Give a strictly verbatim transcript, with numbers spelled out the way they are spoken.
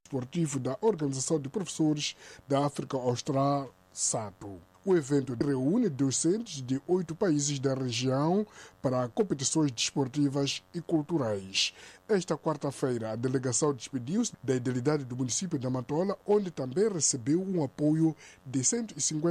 Desportivo da Organização de Professores da África Austral, SAPO. O evento reúne docentes de oito países da região para competições desportivas e culturais. Esta quarta-feira, a delegação despediu-se da idealidade do município de Matola, onde também recebeu um apoio de cento e cinquenta